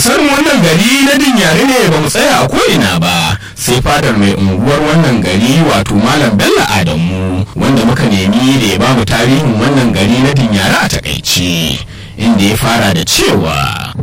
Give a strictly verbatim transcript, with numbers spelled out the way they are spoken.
sanin wannan gari na Dinyari ne ba mu tsaya a ko'ina ba sai fadar mai unguwar wannan gari wato Malam Bello Adamu wanda muka nemi da ya bamu tarihin wannan gari na Dinyari a takaice inda ya fara da cewa